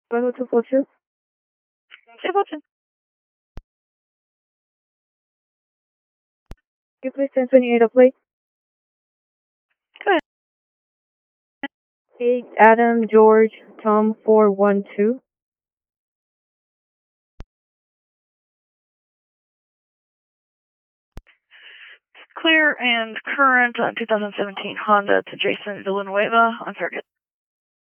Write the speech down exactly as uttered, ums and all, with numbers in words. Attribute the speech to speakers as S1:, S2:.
S1: Bravo two four two.
S2: two four two.
S1: Can you please ten twenty-eight a plate?
S2: Go ahead.
S1: eight Adam George Tom four one two.
S2: Clear and current on two thousand seventeen Honda to Jason Villanueva on circuit.